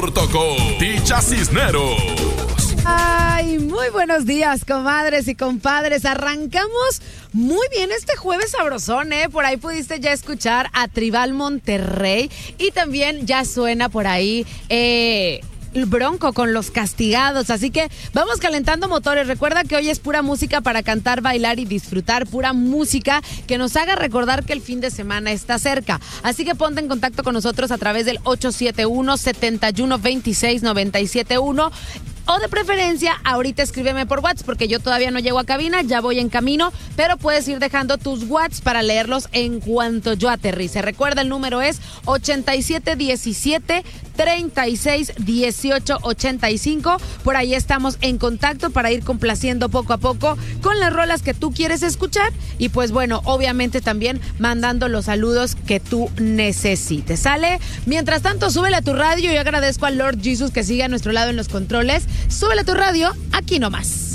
Tocó Ticha Cisneros. Ay, muy buenos días, comadres y compadres. Arrancamos muy bien este jueves sabrosón, ¿eh? Por ahí pudiste ya escuchar a Tribal Monterrey y también ya suena por ahí el Bronco con Los Castigados, así que vamos calentando motores. Recuerda que hoy es pura música para cantar, bailar y disfrutar, pura música que nos haga recordar que el fin de semana está cerca, así que ponte en contacto con nosotros a través del 871-7126-971 o de preferencia ahorita escríbeme por WhatsApp porque yo todavía no llego a cabina, ya voy en camino, pero puedes ir dejando tus WhatsApp para leerlos en cuanto yo aterrice. Recuerda, el número es 8717-361885. Por ahí estamos en contacto para ir complaciendo poco a poco con las rolas que tú quieres escuchar y pues bueno, obviamente también mandando los saludos que tú necesites, ¿sale? Mientras tanto, súbele a tu radio. Yo agradezco al Lord Jesus que sigue a nuestro lado en los controles. Súbele a tu radio, aquí nomás.